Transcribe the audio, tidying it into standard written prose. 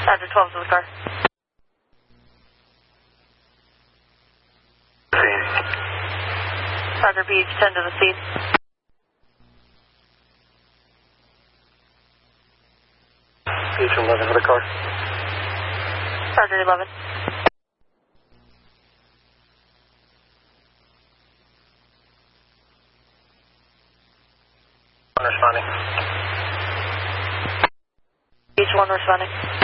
Roger, 12 to the car. Roger, Beach, 10 to the seat. Beach 11 for the car. Roger, 11. Responding. Beach 1 responding.